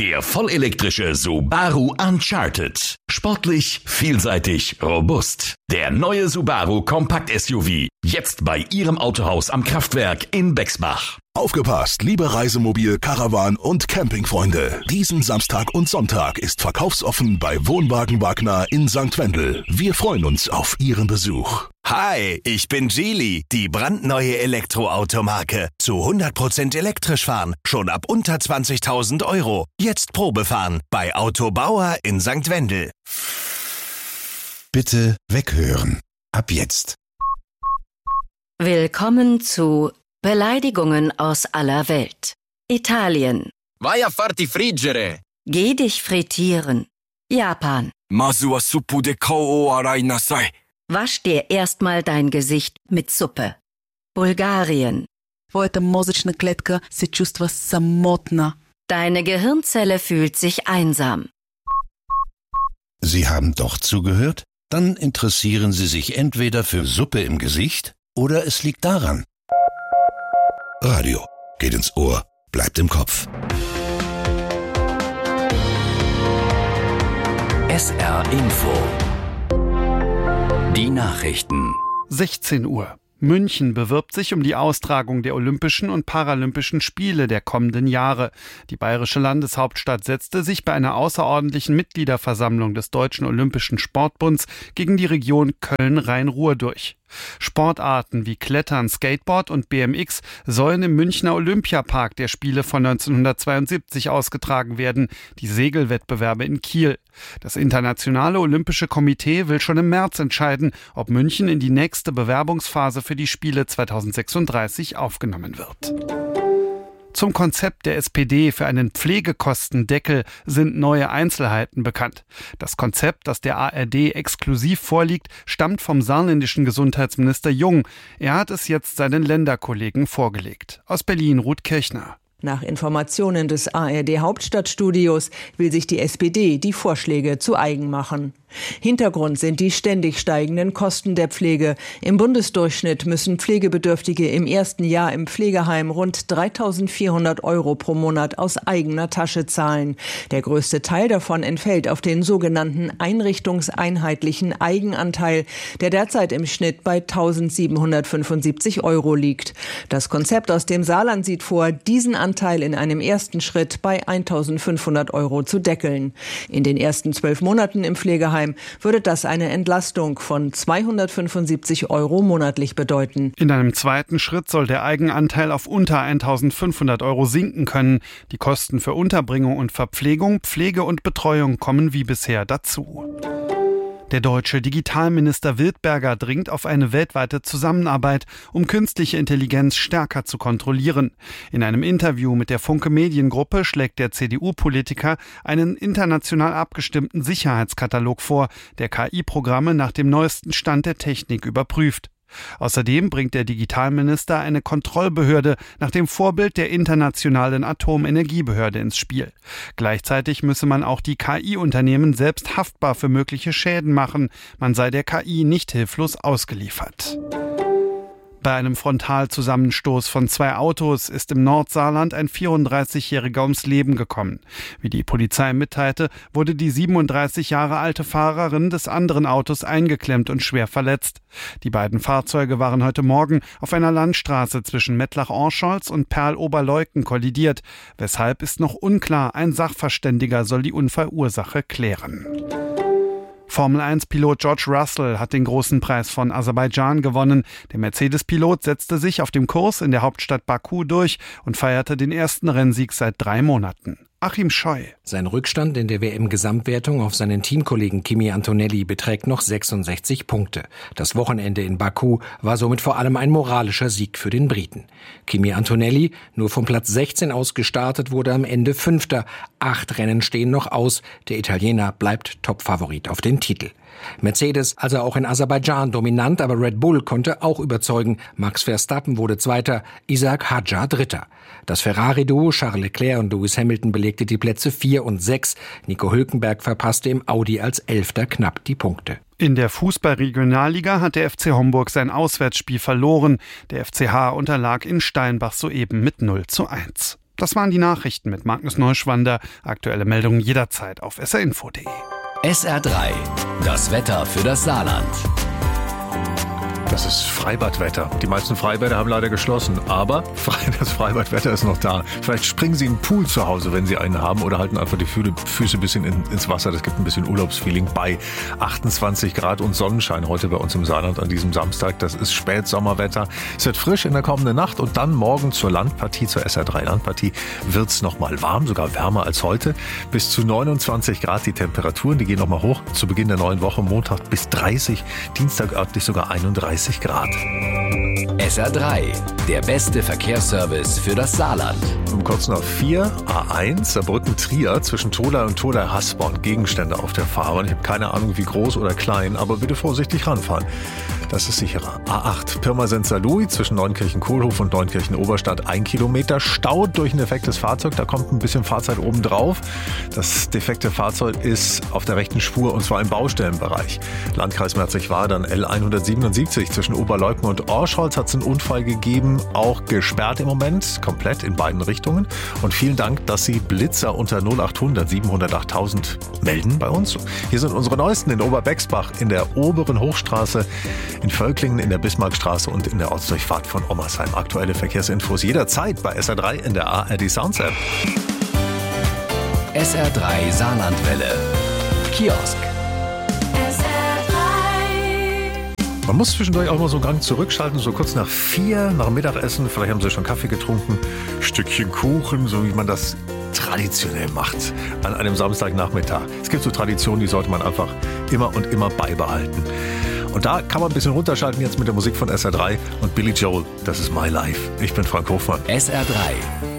Der vollelektrische Subaru Uncharted. Sportlich, vielseitig, robust. Der neue Subaru Kompakt-SUV. Jetzt bei Ihrem Autohaus am Kraftwerk in Bexbach. Aufgepasst, liebe Reisemobil-, Caravan- und Campingfreunde. Diesen Samstag und Sonntag ist verkaufsoffen bei Wohnwagen Wagner in St. Wendel. Wir freuen uns auf Ihren Besuch. Hi, ich bin Geely, die brandneue Elektroautomarke. Zu 100% elektrisch fahren, schon ab unter 20.000 Euro. Jetzt Probefahren bei Autobauer in St. Wendel. Bitte weghören. Ab jetzt. Willkommen zu Beleidigungen aus aller Welt. Italien. Vai a farti friggere. Geh dich frittieren. Japan. Masu wa suppu de kao o arai nasai. Wasch dir erstmal dein Gesicht mit Suppe. Bulgarien. Твоята мозъчна клетка се чувства самотна. Deine Gehirnzelle fühlt sich einsam. Sie haben doch zugehört? Dann interessieren Sie sich entweder für Suppe im Gesicht oder es liegt daran. Radio geht ins Ohr, bleibt im Kopf. SR Info. Die Nachrichten. 16 Uhr. München bewirbt sich um die Austragung der Olympischen und Paralympischen Spiele der kommenden Jahre. Die bayerische Landeshauptstadt setzte sich bei einer außerordentlichen Mitgliederversammlung des Deutschen Olympischen Sportbunds gegen die Region Köln-Rhein-Ruhr durch. Sportarten wie Klettern, Skateboard und BMX sollen im Münchner Olympiapark der Spiele von 1972 ausgetragen werden, die Segelwettbewerbe in Kiel. Das Internationale Olympische Komitee will schon im März entscheiden, ob München in die nächste Bewerbungsphase für die Spiele 2036 aufgenommen wird. Zum Konzept der SPD für einen Pflegekostendeckel sind neue Einzelheiten bekannt. Das Konzept, das der ARD exklusiv vorliegt, stammt vom saarländischen Gesundheitsminister Jung. Er hat es jetzt seinen Länderkollegen vorgelegt. Aus Berlin, Ruth Kirchner. Nach Informationen des ARD-Hauptstadtstudios will sich die SPD die Vorschläge zu eigen machen. Hintergrund sind die ständig steigenden Kosten der Pflege. Im Bundesdurchschnitt müssen Pflegebedürftige im ersten Jahr im Pflegeheim rund 3.400 € pro Monat aus eigener Tasche zahlen. Der größte Teil davon entfällt auf den sogenannten einrichtungseinheitlichen Eigenanteil, der derzeit im Schnitt bei 1.775 € liegt. Das Konzept aus dem Saarland sieht vor, diesen Anteil in einem ersten Schritt bei 1.500 € zu deckeln. In den ersten 12 Monaten im Pflegeheim würde das eine Entlastung von 275 € monatlich bedeuten. In einem zweiten Schritt soll der Eigenanteil auf unter 1.500 € sinken können. Die Kosten für Unterbringung und Verpflegung, Pflege und Betreuung kommen wie bisher dazu. Der deutsche Digitalminister Wildberger dringt auf eine weltweite Zusammenarbeit, um künstliche Intelligenz stärker zu kontrollieren. In einem Interview mit der Funke Mediengruppe schlägt der CDU-Politiker einen international abgestimmten Sicherheitskatalog vor, der KI-Programme nach dem neuesten Stand der Technik überprüft. Außerdem bringt der Digitalminister eine Kontrollbehörde nach dem Vorbild der Internationalen Atomenergiebehörde ins Spiel. Gleichzeitig müsse man auch die KI-Unternehmen selbst haftbar für mögliche Schäden machen. Man sei der KI nicht hilflos ausgeliefert. Bei einem Frontalzusammenstoß von 2 Autos ist im Nordsaarland ein 34-Jähriger ums Leben gekommen. Wie die Polizei mitteilte, wurde die 37 Jahre alte Fahrerin des anderen Autos eingeklemmt und schwer verletzt. Die beiden Fahrzeuge waren heute Morgen auf einer Landstraße zwischen Mettlach-Orscholz und Perl-Oberleuken kollidiert. Weshalb ist noch unklar, ein Sachverständiger soll die Unfallursache klären. Formel-1-Pilot George Russell hat den großen Preis von Aserbaidschan gewonnen. Der Mercedes-Pilot setzte sich auf dem Kurs in der Hauptstadt Baku durch und feierte den ersten Rennsieg seit 3 Monaten. Achim Scheu. Sein Rückstand in der WM-Gesamtwertung auf seinen Teamkollegen Kimi Antonelli beträgt noch 66 Punkte. Das Wochenende in Baku war somit vor allem ein moralischer Sieg für den Briten. Kimi Antonelli, nur vom Platz 16 aus gestartet, wurde am Ende Fünfter. 8 Rennen stehen noch aus. Der Italiener bleibt Topfavorit auf den Titel. Mercedes also auch in Aserbaidschan dominant, aber Red Bull konnte auch überzeugen. Max Verstappen wurde Zweiter, Isaac Hadjar Dritter. Das Ferrari-Duo Charles Leclerc und Lewis Hamilton belegte die Plätze 4 und 6. Nico Hülkenberg verpasste im Audi als 11. knapp die Punkte. In der Fußball-Regionalliga hat der FC Homburg sein Auswärtsspiel verloren. Der FCH unterlag in Steinbach soeben mit 0:1. Das waren die Nachrichten mit Magnus Neuschwander. Aktuelle Meldungen jederzeit auf srinfo.de. SR3, das Wetter für das Saarland. Das ist Freibadwetter. Die meisten Freibäder haben leider geschlossen, aber das Freibadwetter ist noch da. Vielleicht springen Sie in den Pool zu Hause, wenn Sie einen haben, oder halten einfach die Füße ein bisschen ins Wasser. Das gibt ein bisschen Urlaubsfeeling bei 28 Grad und Sonnenschein heute bei uns im Saarland an diesem Samstag. Das ist Spätsommerwetter. Es wird frisch in der kommenden Nacht und dann morgen zur Landpartie, zur SR3 Landpartie, wird es nochmal warm, sogar wärmer als heute. Bis zu 29 Grad die Temperaturen, die gehen nochmal hoch. Zu Beginn der neuen Woche, Montag bis 30, Dienstag örtlich sogar 31 Grad. SR3, der beste Verkehrsservice für das Saarland. Um kurz nach 4, A1, Saarbrücken-Trier, zwischen Tholey und Tholey-Hasborn, Gegenstände auf der Fahrbahn. Ich habe keine Ahnung, wie groß oder klein, aber bitte vorsichtig ranfahren. Das ist sicherer. A8, Pirmasens-Saarlouis, zwischen Neunkirchen-Kohlhof und Neunkirchen-Oberstadt, 1 Kilometer. Stau durch ein defektes Fahrzeug, da kommt ein bisschen Fahrzeit oben drauf. Das defekte Fahrzeug ist auf der rechten Spur und zwar im Baustellenbereich. Landkreis Merzig-Wadern, L177, zwischen Oberleupden und Orscholz hat es einen Unfall gegeben, auch gesperrt im Moment, komplett in beiden Richtungen. Und vielen Dank, dass Sie Blitzer unter 0800 700 8000 melden bei uns. Hier sind unsere Neuesten in Oberbexbach, in der oberen Hochstraße, in Völklingen, in der Bismarckstraße und in der Ortsdurchfahrt von Ommersheim. Aktuelle Verkehrsinfos jederzeit bei SR3 in der ARD Sounds App. SR3 Saarlandwelle. Kiosk. Man muss zwischendurch auch mal so einen Gang zurückschalten, so kurz nach 4, nach dem Mittagessen. Vielleicht haben Sie schon Kaffee getrunken, Stückchen Kuchen, so wie man das traditionell macht an einem Samstagnachmittag. Es gibt so Traditionen, die sollte man einfach immer und immer beibehalten. Und da kann man ein bisschen runterschalten jetzt mit der Musik von SR3 und Billy Joel, das ist My Life. Ich bin Frank Hofmann. SR3,